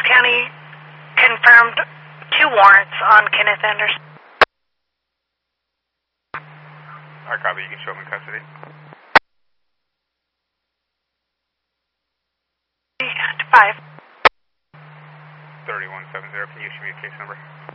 County confirmed 2 warrants on Kenneth Anderson. Alright, copy. You can show him in custody. 5. 3170. Can you issue me a case number?